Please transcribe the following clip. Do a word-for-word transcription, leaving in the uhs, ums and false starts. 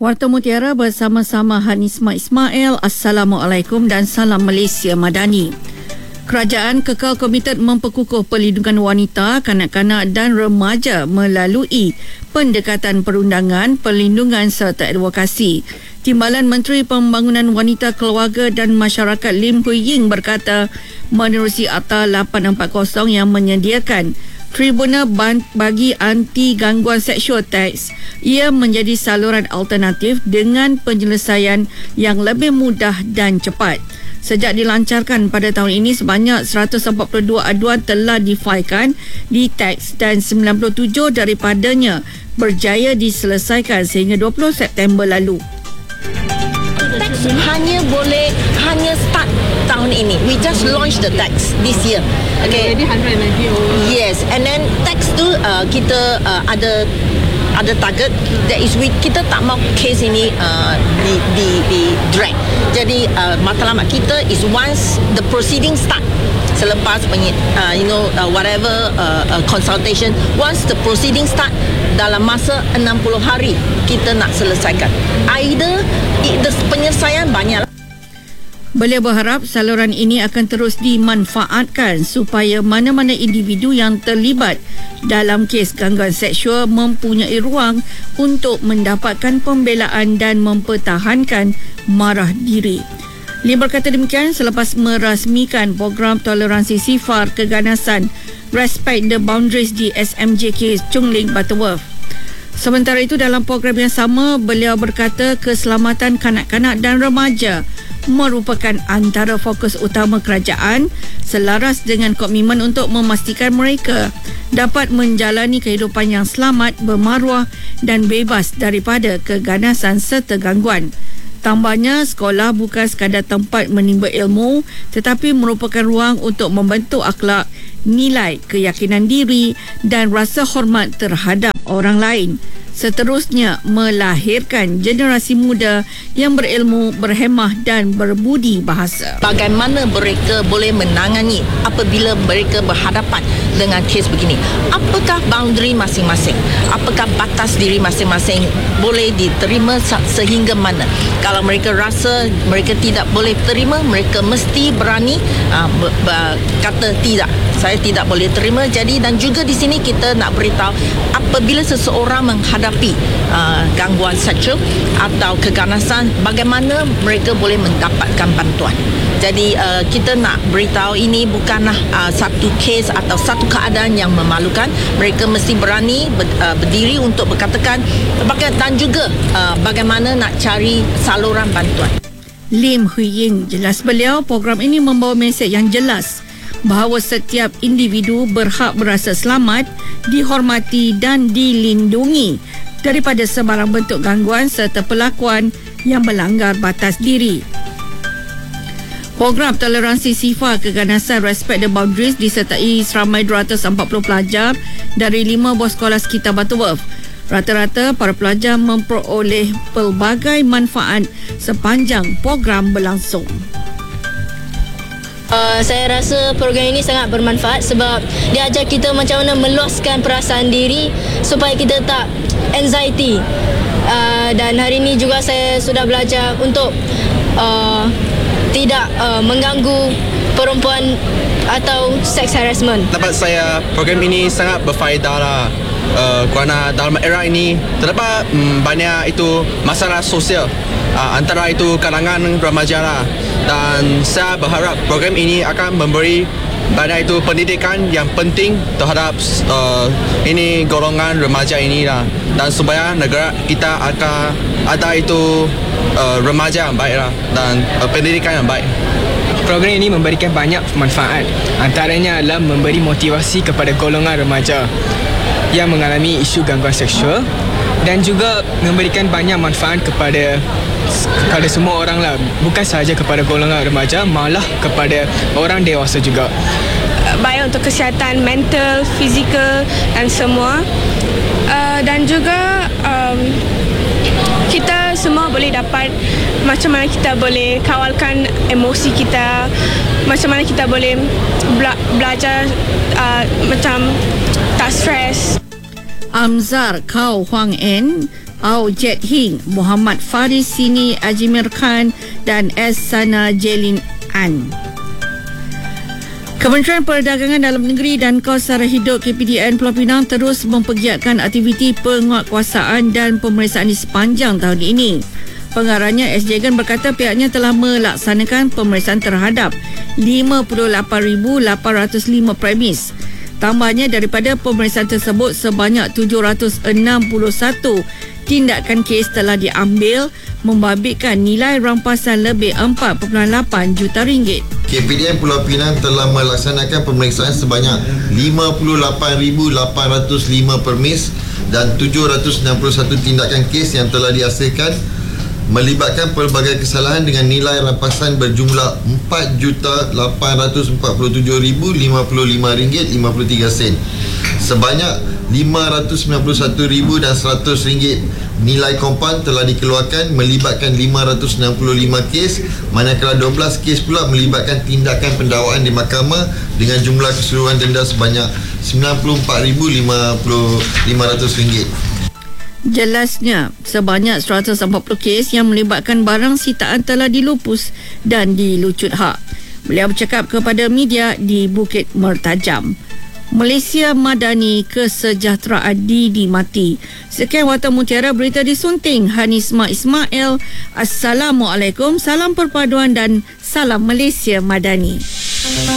Warta Mutiara bersama-sama Hanisma Ismail. Assalamualaikum dan salam Malaysia Madani. Kerajaan kekal komited memperkukuh perlindungan wanita, kanak-kanak dan remaja melalui pendekatan perundangan, perlindungan serta advokasi. Timbalan Menteri Pembangunan Wanita, Keluarga dan Masyarakat Lim Hui Ying berkata, menerusi Akta lapan empat kosong yang menyediakan Tribunal bagi Anti Gangguan Seksual Teks, ia menjadi saluran alternatif dengan penyelesaian yang lebih mudah dan cepat. Sejak dilancarkan pada tahun ini, sebanyak seratus empat puluh dua aduan telah difailkan di teks dan sembilan puluh tujuh daripadanya berjaya diselesaikan sehingga dua puluh September lalu. Tax hanya boleh hanya start tahun ini. We just launched the tax this year. Okay. Already one hundred ninety over. Yes, and then tax tu uh, kita uh, ada ada target, that is we kita tak mau case ini uh, di di di drag. Jadi uh, matlamat kita is once the proceeding start, selepas penyi, uh, you know uh, whatever uh, uh, consultation, once the proceeding start, dalam masa enam puluh hari kita nak selesaikan. Either it, the penyelesaian banyak. Beliau berharap saluran ini akan terus dimanfaatkan supaya mana-mana individu yang terlibat dalam kes gangguan seksual mempunyai ruang untuk mendapatkan pembelaan dan mempertahankan marah diri. Lim berkata demikian selepas merasmikan program toleransi sifar keganasan Respect the Boundaries di S M J K Chungling, Butterworth. Sementara itu, dalam program yang sama, beliau berkata keselamatan kanak-kanak dan remaja merupakan antara fokus utama kerajaan selaras dengan komitmen untuk memastikan mereka dapat menjalani kehidupan yang selamat, bermaruah dan bebas daripada keganasan serta gangguan. Tambahnya, sekolah bukan sekadar tempat menimba ilmu tetapi merupakan ruang untuk membentuk akhlak, nilai, keyakinan diri dan rasa hormat terhadap orang lain. Seterusnya, melahirkan generasi muda yang berilmu, berhemah dan berbudi bahasa. Bagaimana mereka boleh menangani apabila mereka berhadapan dengan kes begini? Apakah boundary masing-masing? Apakah batas diri masing-masing boleh diterima sehingga mana? Kalau mereka rasa mereka tidak boleh terima, mereka mesti berani uh, ber- ber- kata tidak, saya tidak boleh terima. Jadi, dan juga di sini kita nak beritahu apabila seseorang menghadapi uh, gangguan seksual atau keganasan, bagaimana mereka boleh mendapatkan bantuan. Jadi uh, kita nak beritahu ini bukanlah uh, satu kes atau satu keadaan yang memalukan. Mereka mesti berani ber, uh, berdiri untuk berkatakan dan juga uh, bagaimana nak cari saluran bantuan. Lim Hui Ying jelas beliau program ini membawa mesej yang jelas bahawa setiap individu berhak berasa selamat, dihormati dan dilindungi daripada sebarang bentuk gangguan serta perlakuan yang melanggar batas diri. Program toleransi sifar keganasan Respect the Boundaries disertai seramai dua ratus empat puluh pelajar dari lima buah sekolah sekitar Butterworth. Rata-rata para pelajar memperoleh pelbagai manfaat sepanjang program berlangsung. Uh, saya rasa program ini sangat bermanfaat sebab dia ajar kita macam mana meluaskan perasaan diri supaya kita tak anxiety. Uh, dan hari ini juga saya sudah belajar untuk uh, tidak uh, mengganggu perempuan atau sex harassment. Dapat saya program ini sangat berfaedah lah. Uh, kerana dalam era ini terdapat um, banyak itu masalah sosial uh, antara itu kalangan remaja lah. Dan saya berharap program ini akan memberi banyak itu pendidikan yang penting terhadap uh, ini golongan remaja ini lah. Dan supaya negara kita akan ada itu uh, remaja yang baik lah dan uh, pendidikan yang baik. Program ini memberikan banyak manfaat. Antaranya adalah memberi motivasi kepada golongan remaja yang mengalami isu gangguan seksual dan juga memberikan banyak manfaat kepada kepada semua orang lah, bukan sahaja kepada golongan remaja, malah kepada orang dewasa juga. Baik untuk kesihatan mental, fizikal dan semua. Uh, dan juga um, kita semua boleh dapat macam mana kita boleh kawalkan emosi kita, macam mana kita boleh bela- belajar uh, macam tak stres. Amzar Kau Huang En, Au Jet Hing, Muhammad Faris Sini Ajimir Khan dan S. Sana Jelin An. Kementerian Perdagangan Dalam Negeri dan Kos Sara Hidup K P D N Pulau Pinang terus mempergiatkan aktiviti penguatkuasaan dan pemeriksaan di sepanjang tahun ini. Pengarahnya S. Jagan berkata pihaknya telah melaksanakan pemeriksaan terhadap lima puluh lapan ribu lapan ratus lima premis. Tambahnya daripada pemeriksaan tersebut sebanyak tujuh ratus enam puluh satu tindakan kes telah diambil membabitkan nilai rampasan lebih empat perpuluhan lapan juta ringgit. K P D N Pulau Pinang telah melaksanakan pemeriksaan sebanyak lima puluh lapan ribu lapan ratus lima permis dan tujuh ratus enam puluh satu tindakan kes yang telah dihasilkan melibatkan pelbagai kesalahan dengan nilai rampasan berjumlah empat juta lapan ratus empat puluh tujuh ribu lima puluh lima ringgit lima puluh tiga sen. Sebanyak lima ratus sembilan puluh satu ribu dan seratus ringgit nilai kompan telah dikeluarkan melibatkan lima ratus enam puluh lima kes, manakala dua belas kes pula melibatkan tindakan pendakwaan di mahkamah dengan jumlah keseluruhan denda sebanyak sembilan puluh empat ribu lima ratus ringgit. Jelasnya, sebanyak seratus empat puluh kes yang melibatkan barang sitaan telah dilupus dan dilucut hak. Beliau bercakap kepada media di Bukit Mertajam. Malaysia Madani, kesejahteraan didimati. Sekian Warta Mutiara, berita disunting Hanisma Ismail. Assalamualaikum, salam perpaduan dan salam Malaysia Madani.